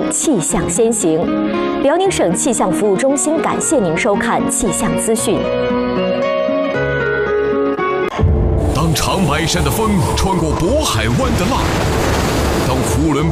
气象先行。辽宁省气象服务中心感谢您收看气象资讯。 当长白山的风穿过渤海湾的浪，当扶轮